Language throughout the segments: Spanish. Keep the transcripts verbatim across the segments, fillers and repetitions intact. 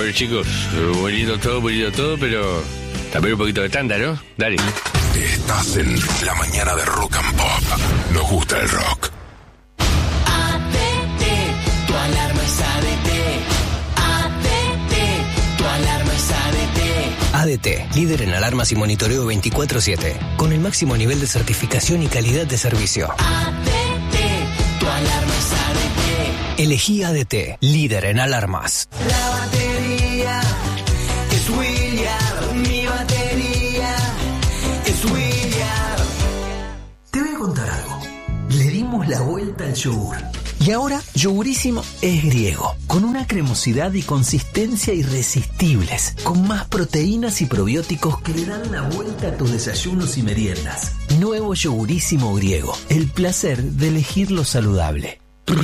Bueno, chicos, bonito todo, bonito todo, pero también un poquito de tanda, ¿no? Dale. Estás en la mañana de Rock and Pop. Nos gusta el rock. A D T, tu alarma es A D T. A D T, tu alarma es A D T. A D T, líder en alarmas y monitoreo veinticuatro siete, con el máximo nivel de certificación y calidad de servicio. A D T, tu alarma es A D T. Elegí A D T, líder en alarmas. La batería es William, mi batería es William. Te voy a contar algo. Le dimos la vuelta al yogur. Y ahora, Yogurísimo es griego, con una cremosidad y consistencia irresistibles, con más proteínas y probióticos que le dan la vuelta a tus desayunos y meriendas. Nuevo Yogurísimo griego, el placer de elegir lo saludable.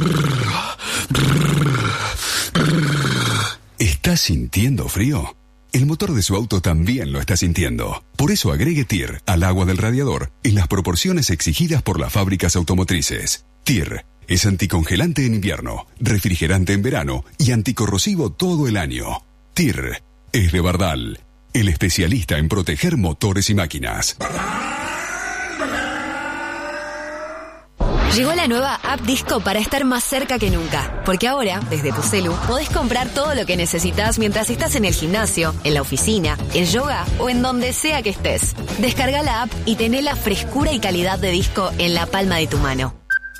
¿Estás sintiendo frío? El motor de su auto también lo está sintiendo. Por eso agregue T I R al agua del radiador en las proporciones exigidas por las fábricas automotrices. T I R es anticongelante en invierno, refrigerante en verano y anticorrosivo todo el año. T I R es de Bardal, el especialista en proteger motores y máquinas. Llegó la nueva App Disco para estar más cerca que nunca. Porque ahora, desde tu celu, podés comprar todo lo que necesitas mientras estás en el gimnasio, en la oficina, en yoga o en donde sea que estés. Descarga la app y tené la frescura y calidad de disco en la palma de tu mano.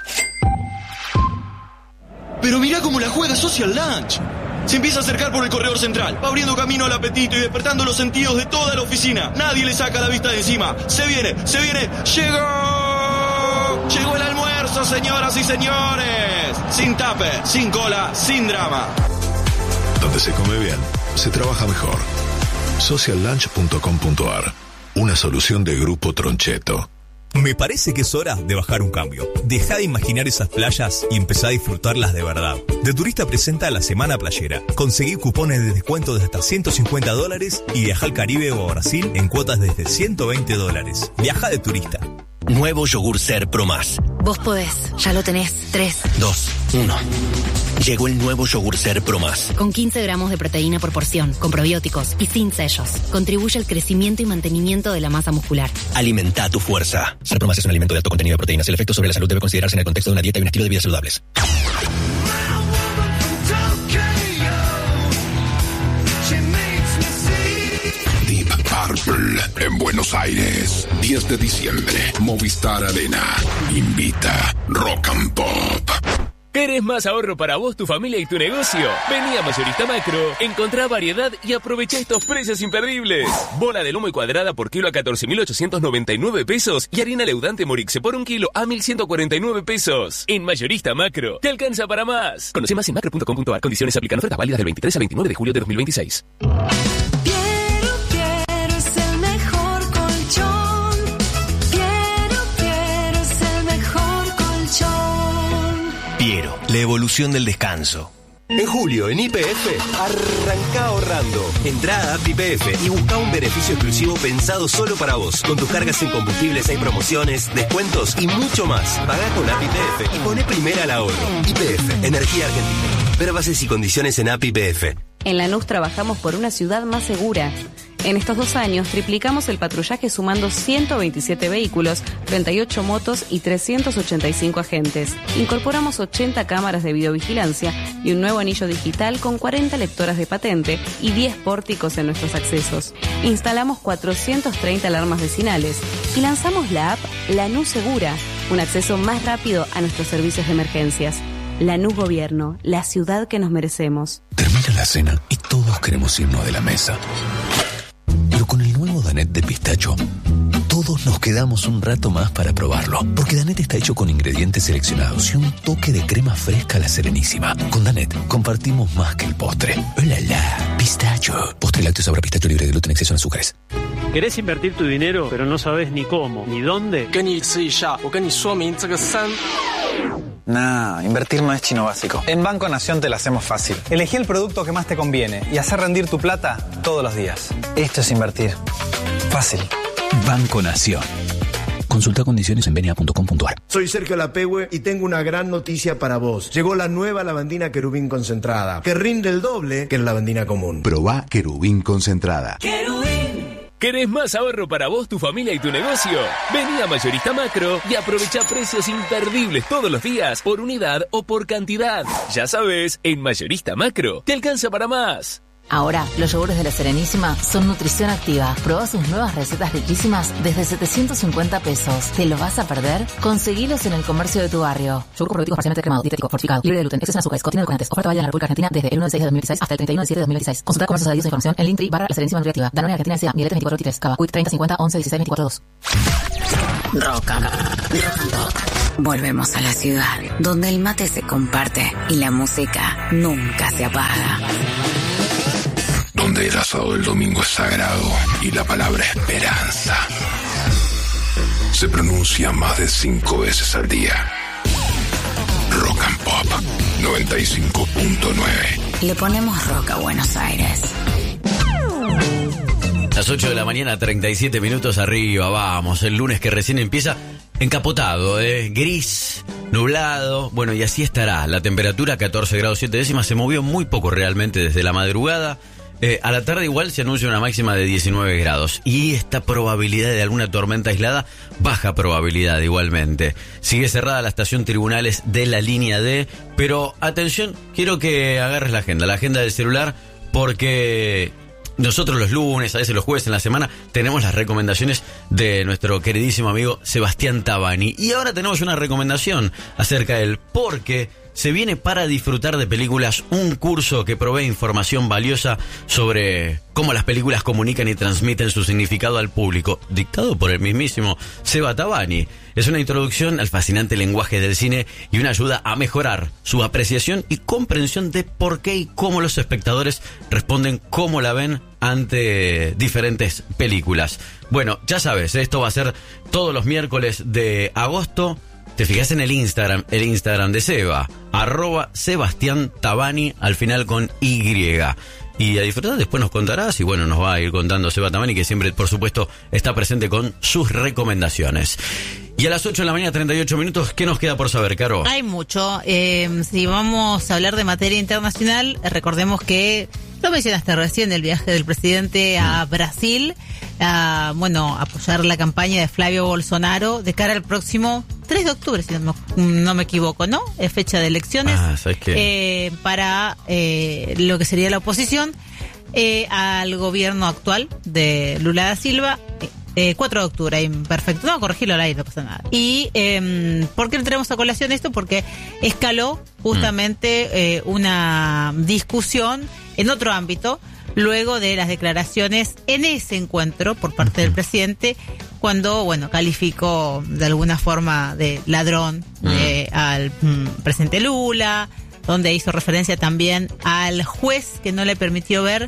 Pero mirá cómo la juega Social Lunch. Se empieza a acercar por el corredor central, va abriendo camino al apetito y despertando los sentidos de toda la oficina. Nadie le saca la vista de encima. Se viene, se viene, llegó. Llegó el almuerzo, señoras y señores. Sin tape, sin cola, sin drama. Donde se come bien, se trabaja mejor. social lunch punto com punto a r. Una solución de Grupo Troncheto. Me parece que es hora de bajar un cambio. Deja de imaginar esas playas y empezá a disfrutarlas de verdad. De Turista presenta la Semana Playera. Conseguí cupones de descuento de hasta ciento cincuenta dólares y viaja al Caribe o a Brasil en cuotas desde ciento veinte dólares. Viaja de Turista. Nuevo yogur Ser Pro Más. Vos podés, ya lo tenés. tres, dos, uno. Llegó el nuevo yogur Ser Pro Más. Con quince gramos de proteína por porción, con probióticos y sin sellos. Contribuye al crecimiento y mantenimiento de la masa muscular. Alimenta tu fuerza. Ser Pro Más es un alimento de alto contenido de proteínas. El efecto sobre la salud debe considerarse en el contexto de una dieta y un estilo de vida saludables. Deep Purple en Buenos Aires. diez de diciembre. Movistar Arena. Invita Rock and Pop. ¿Querés más ahorro para vos, tu familia y tu negocio? Vení a Mayorista Macro, encontrá variedad y aprovecha estos precios imperdibles. Bola de lomo y cuadrada por kilo a catorce mil ochocientos noventa y nueve pesos y harina leudante Morixe por un kilo a mil ciento cuarenta y nueve pesos. En Mayorista Macro, te alcanza para más. Conoce más en macro punto com punto a r. Condiciones aplican. Ofertas válidas del veintitrés al veintinueve de julio de dos mil veintiséis. Piero, la evolución del descanso. En julio, en Y P F, arranca ahorrando. Entrá a App Y P F y busca un beneficio exclusivo pensado solo para vos. Con tus cargas en combustibles hay promociones, descuentos y mucho más. Pagá con App Y P F y poné primera al ahorro. Y P F, Energía Argentina. Ver bases y condiciones en App Y P F. En Lanús trabajamos por una ciudad más segura. En estos dos años triplicamos el patrullaje sumando ciento veintisiete vehículos, treinta y ocho motos y trescientos ochenta y cinco agentes. Incorporamos ochenta cámaras de videovigilancia y un nuevo anillo digital con cuarenta lectoras de patente y diez pórticos en nuestros accesos. Instalamos cuatrocientas treinta alarmas vecinales y lanzamos la app Lanús Segura, un acceso más rápido a nuestros servicios de emergencias. Lanús Gobierno, la ciudad que nos merecemos. Termina la cena y todos queremos irnos de la mesa. Pero con el nuevo Danet de pistacho, todos nos quedamos un rato más para probarlo. Porque Danet está hecho con ingredientes seleccionados y un toque de crema fresca a la Serenísima. Con Danet compartimos más que el postre. ¡Hola, la! Pistacho. Postre lácteo sabor a pistacho libre de gluten, exceso en azúcares. ¿Querés invertir tu dinero, pero no sabes ni cómo, ni dónde? Nah, invertir no es chino básico. En Banco Nación te lo hacemos fácil. Elegí el producto que más te conviene y hacer rendir tu plata todos los días. Esto es invertir. Fácil. Banco Nación. Consulta condiciones en venia punto com punto a r. Soy Sergio Lapehue y tengo una gran noticia para vos. Llegó la nueva lavandina Querubín concentrada, que rinde el doble que la lavandina común. Probá Querubín concentrada. ¿Querés más ahorro para vos, tu familia y tu negocio? Vení a Mayorista Macro y aprovecha precios imperdibles todos los días, por unidad o por cantidad. Ya sabes, en Mayorista Macro te alcanza para más. Ahora, los yogures de La Serenísima son nutrición activa. Probá sus nuevas recetas riquísimas desde setecientos cincuenta pesos. ¿Te lo vas a perder? Conseguilos en el comercio de tu barrio. Yogur con probióticos parcialmente cremado, dietético, fortificado, libre de gluten, exceso en azúcares, contiene edulcorantes. Oferta válida en la República Argentina desde el uno de seis de dos mil dieciséis hasta el treinta y uno de siete de dos mil dieciséis. Consulta comercios adheridos a información en Linktree barra La Serenísima Nutriactiva. Danone Argentina S A, Mieletes veinticuatro veintitrés, Cava, Quick treinta cincuenta once dieciséis veinticuatro dos. Rock and Pop. Volvemos a la ciudad, donde el mate se comparte y la música nunca se apaga. Donde el asado del domingo es sagrado y la palabra esperanza se pronuncia más de cinco veces al día. Rock and Pop noventa y cinco punto nueve. Le ponemos rock a Buenos Aires. Las ocho de la mañana, treinta y siete minutos arriba, vamos. El lunes que recién empieza, encapotado, ¿eh? Gris, nublado. Bueno, y así estará. La temperatura, catorce grados siete décimas, se movió muy poco realmente desde la madrugada. Eh, a la tarde igual se anuncia una máxima de diecinueve grados. Y esta probabilidad de alguna tormenta aislada, baja probabilidad igualmente. Sigue cerrada la estación Tribunales de la línea D. Pero atención, quiero que agarres la agenda, la agenda del celular, porque nosotros los lunes, a veces los jueves en la semana, tenemos las recomendaciones de nuestro queridísimo amigo Sebastián Tabani. Y ahora tenemos una recomendación acerca del por qué se viene para disfrutar de películas, un curso que provee información valiosa sobre cómo las películas comunican y transmiten su significado al público, dictado por el mismísimo Seba Tabani. Es una introducción al fascinante lenguaje del cine y una ayuda a mejorar su apreciación y comprensión de por qué y cómo los espectadores responden, cómo la ven ante diferentes películas. Bueno, ya sabes, esto va a ser todos los miércoles de agosto. Te fijas en el Instagram, el Instagram de Seba, arroba Sebastián Tabani, al final con Y. Y a disfrutar, después nos contarás, y bueno, nos va a ir contando Seba Tabani, que siempre, por supuesto, está presente con sus recomendaciones. Y a las ocho de la mañana, treinta y ocho minutos, ¿qué nos queda por saber, Caro? Hay mucho. Eh, si vamos a hablar de materia internacional, recordemos que lo mencionaste recién, el viaje del presidente a Brasil, a, bueno, apoyar la campaña de Flavio Bolsonaro de cara al próximo tres de octubre, si no, no me equivoco, ¿no? Es fecha de elecciones. Ah, ¿sabes qué? Eh, para eh, lo que sería la oposición eh, al gobierno actual de Lula da Silva. Eh, cuatro de octubre, perfecto. No, corregirlo al aire, no pasa nada. Y, eh, ¿por qué le traemos a colación esto? Porque escaló justamente eh, una discusión en otro ámbito, luego de las declaraciones en ese encuentro por parte del presidente, cuando, bueno, calificó de alguna forma de ladrón eh, al mm, presidente Lula, donde hizo referencia también al juez que no le permitió ver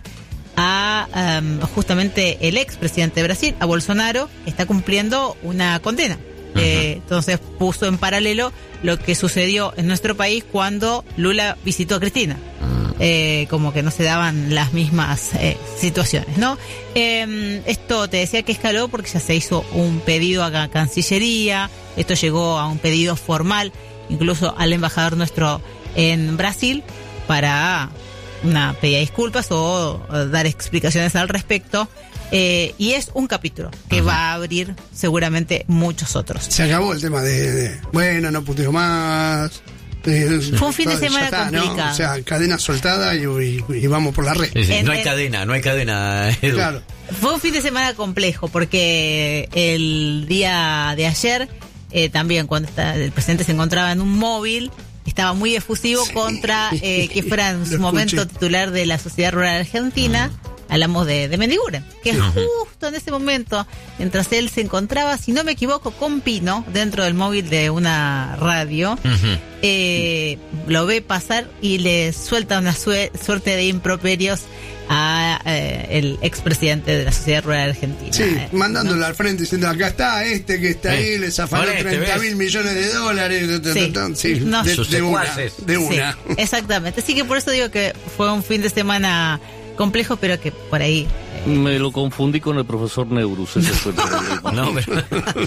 a um, justamente el expresidente de Brasil, a Bolsonaro, está cumpliendo una condena. Uh-huh. Eh, entonces puso en paralelo lo que sucedió en nuestro país cuando Lula visitó a Cristina. Uh-huh. Eh, como que no se daban las mismas eh, situaciones, ¿no? Eh, esto te decía que escaló porque ya se hizo un pedido a la Cancillería, esto llegó a un pedido formal, incluso al embajador nuestro en Brasil, para una pedida de disculpas o, o dar explicaciones al respecto, eh, y es un capítulo que uh-huh. va a abrir seguramente muchos otros. Se acabó el tema de, de bueno, no puteo más. Eh, Fue un fin de semana está, complicado. ¿no? O sea, cadena soltada y, y, y vamos por la red. Sí, sí. En, no hay en, cadena, no hay cadena, Edu. Claro. Fue un fin de semana complejo porque el día de ayer, eh, también cuando está, el presidente se encontraba en un móvil, estaba muy efusivo sí. contra eh, que fuera en su momento titular de la Sociedad Rural Argentina. Uh-huh. Hablamos de, de Mendiguren, que uh-huh. justo en ese momento, mientras él se encontraba, si no me equivoco, con Pino, dentro del móvil de una radio, uh-huh. eh, lo ve pasar y le suelta una sue- suerte de improperios a eh, el expresidente de la Sociedad Rural Argentina. Sí, eh, mandándolo ¿no? al frente diciendo, acá está este que está eh, ahí, le zafanó treinta mil millones de dólares. Sí, sí no, de, de una. De una. Sí, exactamente. Así que por eso digo que fue un fin de semana complejo, pero que por ahí... Eh... Me lo confundí con el profesor Neurus, ese fue el problema. No, pero...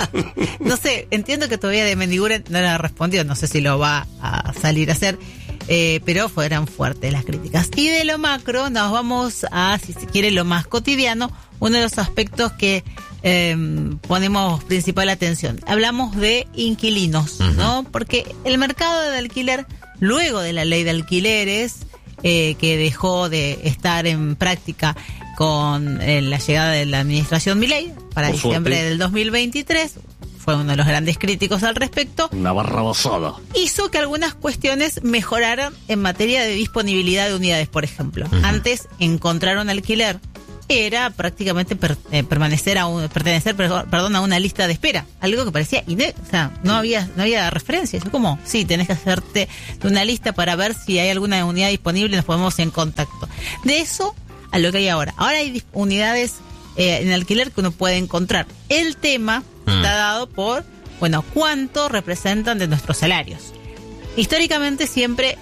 no sé, entiendo que todavía de Mendiguren no le respondió, no sé si lo va a salir a hacer, eh, pero fueron fuertes las críticas. Y de lo macro nos vamos a, si se quiere, lo más cotidiano, uno de los aspectos que eh, ponemos principal atención. Hablamos de inquilinos, uh-huh. ¿no? Porque el mercado de alquiler, luego de la ley de alquileres, eh, que dejó de estar en práctica con eh, la llegada de la administración Milei para Por diciembre suerte. del dos mil veintitrés, fue uno de los grandes críticos al respecto. Una barra basada. Hizo que algunas cuestiones mejoraran en materia de disponibilidad de unidades, por ejemplo. Uh-huh. Antes, encontrar un alquiler era prácticamente per, eh, permanecer a un, pertenecer perdón, a una lista de espera. Algo que parecía inédito. O sea, no había, no había referencia. Yo como, sí, tenés que hacerte de una lista para ver si hay alguna unidad disponible y nos ponemos en contacto. De eso a lo que hay ahora. Ahora hay unidades eh, en alquiler que uno puede encontrar. El tema mm. está dado por, bueno, cuánto representan de nuestros salarios. Históricamente siempre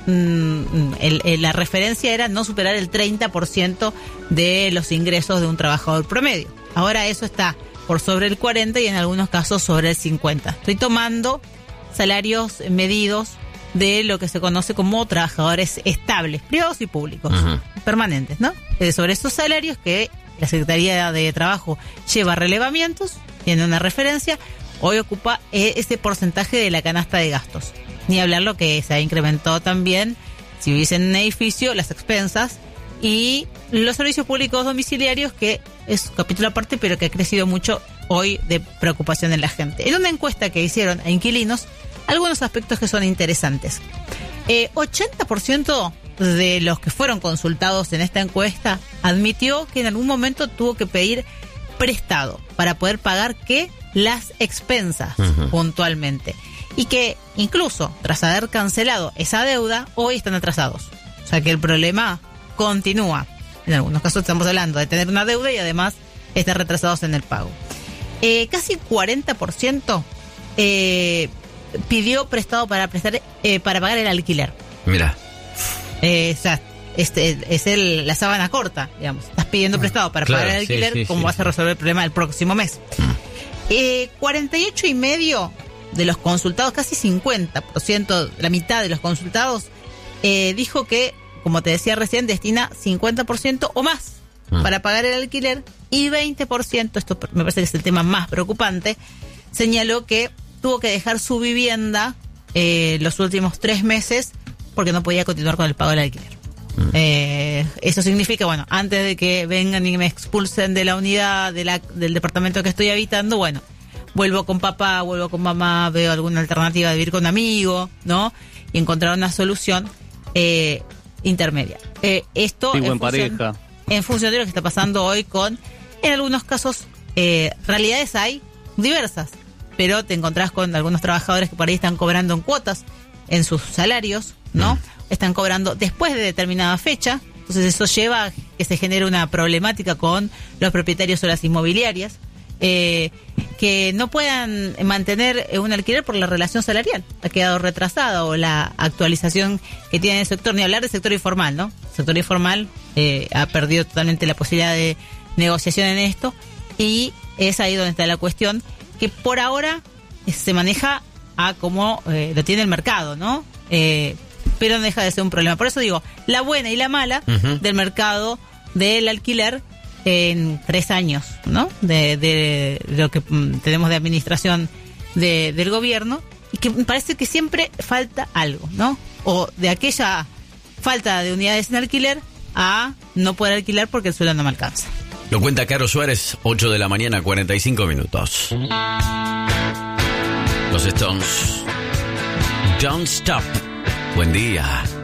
mm, el, el, la referencia era no superar el treinta por ciento de los ingresos de un trabajador promedio. Ahora eso está por sobre el cuarenta por ciento y en algunos casos sobre el cincuenta por ciento. Estoy tomando salarios medidos de lo que se conoce como trabajadores estables, privados y públicos, uh-huh. permanentes, ¿no? Eh, sobre estos salarios que la Secretaría de Trabajo lleva relevamientos, tiene una referencia, hoy ocupa eh, ese porcentaje de la canasta de gastos. Ni hablar lo que se ha incrementado también, si vives en un edificio, las expensas y los servicios públicos domiciliarios, que es un capítulo aparte, pero que ha crecido mucho hoy de preocupación en la gente. En una encuesta que hicieron a inquilinos, algunos aspectos que son interesantes. Eh, ochenta por ciento de los que fueron consultados en esta encuesta admitió que en algún momento tuvo que pedir prestado para poder pagar ¿qué? Las expensas uh-huh. puntualmente. Y que incluso tras haber cancelado esa deuda, hoy están atrasados. O sea que el problema continúa. En algunos casos estamos hablando de tener una deuda y además estar retrasados en el pago. Eh, casi cuarenta por ciento eh, pidió prestado para prestar eh, para pagar el alquiler. Mira. Eh, o sea, este es el, la sábana corta, digamos. Estás pidiendo prestado para claro, pagar el alquiler, sí, sí, ¿cómo sí, vas sí. a resolver el problema el próximo mes? Mm. Eh, cuarenta y ocho y medio de los consultados, casi cincuenta por ciento, la mitad de los consultados, eh, dijo que, como te decía recién, destina cincuenta por ciento o más mm. para pagar el alquiler, y veinte por ciento, esto me parece que es el tema más preocupante, señaló que tuvo que dejar su vivienda eh, los últimos tres meses porque no podía continuar con el pago del alquiler. Mm. Eh, eso significa, bueno, antes de que vengan y me expulsen de la unidad, de la, del departamento que estoy habitando, bueno, vuelvo con papá, vuelvo con mamá, veo alguna alternativa de vivir con un amigo, ¿no? Y encontrar una solución eh, intermedia. Eh, esto Vivo en, en función, pareja. en función de lo que está pasando hoy con, en algunos casos, eh, realidades hay diversas, pero te encontrás con algunos trabajadores que por ahí están cobrando en cuotas en sus salarios, ¿no? Mm. Están cobrando después de determinada fecha, entonces eso lleva a que se genere una problemática con los propietarios o las inmobiliarias, eh, que no puedan mantener un alquiler por la relación salarial, ha quedado retrasada, o la actualización que tiene el sector, ni hablar del sector informal, ¿no? El sector informal eh, ha perdido totalmente la posibilidad de negociación en esto, y es ahí donde está la cuestión, que por ahora se maneja a como eh, lo tiene el mercado, ¿no? Eh, pero no deja de ser un problema. Por eso digo, la buena y la mala uh-huh. del mercado del alquiler en tres años, ¿no? De, de, de lo que mm, tenemos de administración de, del gobierno, y que me parece que siempre falta algo, ¿no? O de aquella falta de unidades en alquiler a no poder alquilar porque el sueldo no me alcanza. Lo cuenta Caro Suárez, ocho de la mañana, cuarenta y cinco minutos. Los Stones. Don't Stop. Buen día.